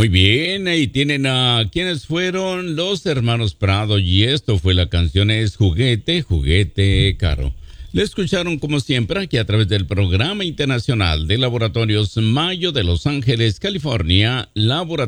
Muy bien, ahí tienen a quienes fueron los hermanos Prado y esto fue la canción es Juguete, Juguete Caro. Le escucharon como siempre aquí a través del Programa Internacional de Laboratorios Mayo de Los Ángeles, California, Laboratorio